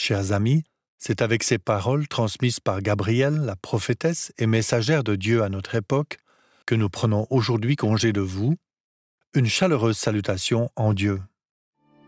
Chers amis, c'est avec ces paroles transmises par Gabrielle, la prophétesse et messagère de Dieu à notre époque, que nous prenons aujourd'hui congé de vous. Une chaleureuse salutation en Dieu.